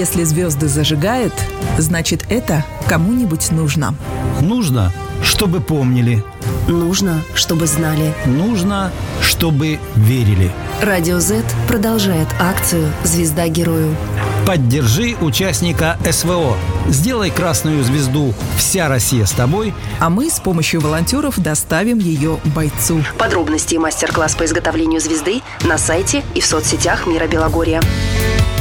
Если звезды зажигают, значит, это кому-нибудь нужно. Нужно, чтобы помнили. Нужно, чтобы знали. Нужно, чтобы верили. Радио Z продолжает акцию «Звезда герою». Поддержи участника СВО. Сделай красную звезду «Вся Россия с тобой». А мы с помощью волонтеров доставим ее бойцу. Подробности и мастер-класс по изготовлению звезды на сайте и в соцсетях Мира Белогорья.